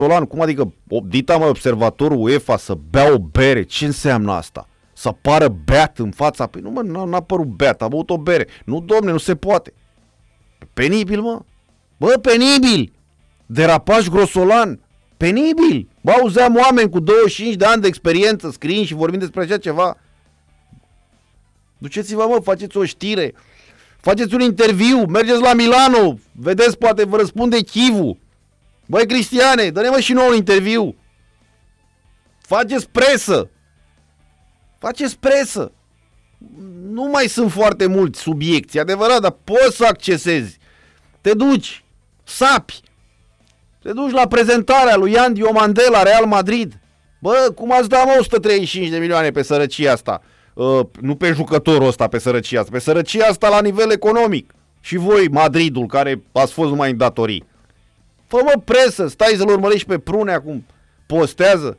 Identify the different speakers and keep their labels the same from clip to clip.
Speaker 1: Grosolan, cum adică dita mai observatorul UEFA să bea o bere? Ce înseamnă asta? Să pară beat în fața? Păi nu mă, n-a părut beat, a băut o bere. Nu, domne, nu se poate. Penibil, mă. Bă, penibil. Derapaj Grosolan. Penibil. Bă, auzeam oameni cu 25 de ani de experiență scriind și vorbind despre așa ceva. Duceți-vă, mă, faceți o știre. Faceți un interviu, mergeți la Milano. Vedeți, poate vă răspunde Chivu. Băi, Cristiane, dă-ne mă și nouă un interviu. Faceți presă. Faceți presă. Nu mai sunt foarte mulți subiecti, adevărat, dar poți să accesezi. Te duci, sapi. Te duci la prezentarea lui Ian Diomandé la Real Madrid. Bă, cum ați dat, mă, 135 de milioane pe sărăcia asta? Nu pe jucătorul ăsta, pe sărăcia asta. Pe sărăcia asta la nivel economic. Și voi, Madridul, care ați fost numai în datorii. Fă, mă, presă, stai să-l urmărești pe Prune acum. Postează.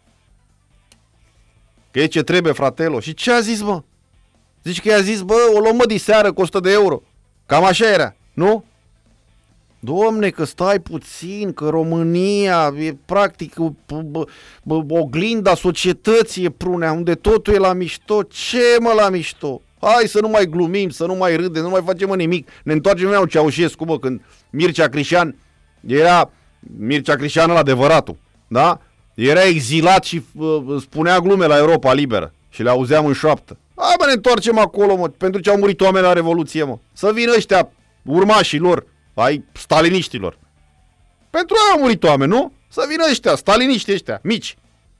Speaker 1: Că e ce trebuie, fratelo. Și ce a zis, mă? Zici că i-a zis, bă, o luăm, mă, diseară cu 100 de euro. Cam așa era, nu? Domne, că stai puțin, că România e practic oglinda societății, e Prunea, unde totul e la mișto. Ce, mă, la mișto? Hai să nu mai glumim, să nu mai râdem, să nu mai facem, mă, nimic. Ne întoarcem la Ceaușescu, mă, când Mircea Crișan era Mircea Crișan ăla adevăratul, da? Era exilat și spunea glume la Europa Liberă și le auzeam în șoaptă. Hai, mă, ne întoarcem acolo, mă, pentru ce au murit oameni la Revoluție, mă. Să vină ăștia, urmașii lor, ai staliniștilor. Pentru aia au murit oameni, nu? Să vină ăștia, staliniștii ăștia, mici.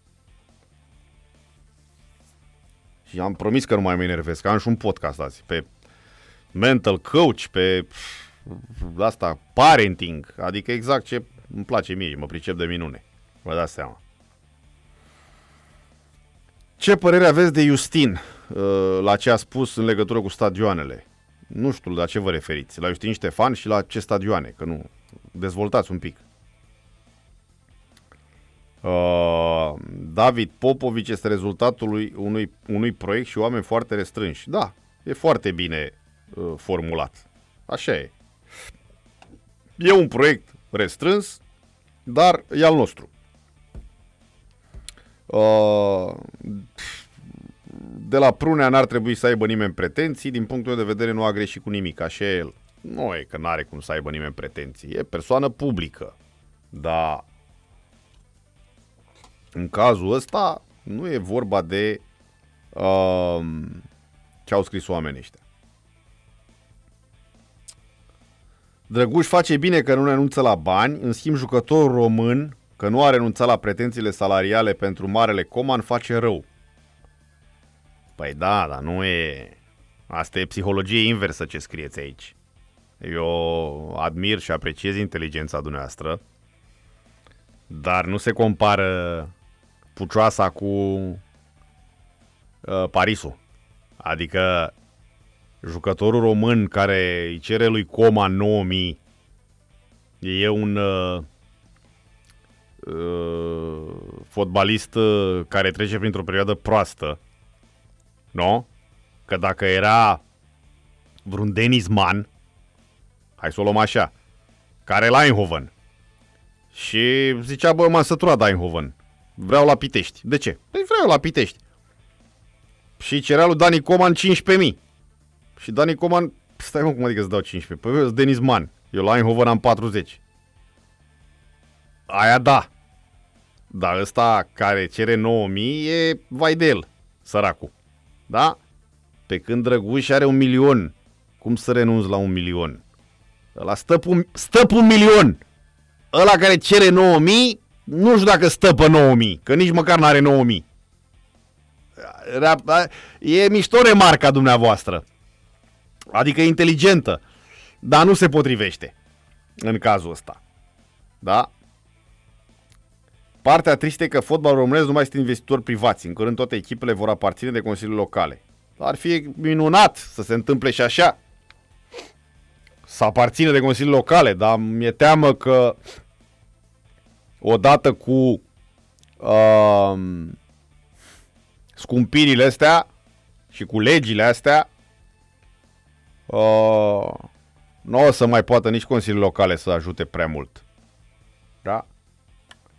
Speaker 1: Și am promis că nu mai mă enervez, că am și un podcast azi, pe mental coach, pe asta, parenting, adică exact ce îmi place mie, mă pricep de minune. Vă dați seama. Ce părere aveți de Justin la ce a spus în legătură cu stadioanele? Nu știu la ce vă referiți. La Justin Ștefan și la ce stadioane? Că nu. Dezvoltați un pic. David Popovici este rezultatul unui proiect și oameni foarte restrânși. Da, e foarte bine formulat. Așa e. E un proiect restrâns, dar e al nostru. De la Prunea n-ar trebui să aibă nimeni pretenții. Din punctul meu de vedere nu a greșit cu nimic. Așa e el. Nu e că n-are cum să aibă nimeni pretenții. E persoană publică. Dar în cazul ăsta nu e vorba de ce au scris oamenii ăștia. Drăguș face bine că nu renunță la bani. În schimb, jucătorul român, că nu a renunțat la pretențiile salariale pentru Marele Coman, face rău. Păi da, dar nu e... Asta e psihologie inversă ce scrieți aici. Eu admir și apreciez inteligența dumneavoastră, dar nu se compară Pucioasa cu Parisul. Adică jucătorul român care îi cere lui Coman 9.000 e un fotbalist care trece printr-o perioadă proastă. Nu? Că dacă era vreun Denis Mann, hai să o luăm așa, care la Eindhoven, și zicea, bă, m-am săturat de Eindhoven, vreau la Pitești. De ce? Păi vreau la Pitești. Și cerea lui Dani Coman 15.000. Și Dani Coman, stai, mă, cum adică să dau 15? Păi eu Denis Mann, eu la Eindhoven am 40. Aia da. Dar ăsta care cere 9.000 e vai de el, săracul. Da? Pe când Drăguș are 1.000.000. Cum să renunți la 1.000.000? Ăla stă pe 1.000.000. Ăla care cere 9.000, nu știu dacă stă pe 9.000, că nici măcar n-are 9.000. E mișto remarca dumneavoastră. Adică inteligentă, dar nu se potrivește în cazul ăsta. Da? Partea tristă e că fotbalul românesc nu mai este investitori privați. În curând toate echipele vor aparține de consilii locale. Ar fi minunat să se întâmple și așa. Să aparține de consilii locale, dar mi-e teamă că odată cu scumpirile astea și cu legile astea, nu o să mai poată nici consilii locale să ajute prea mult. Da?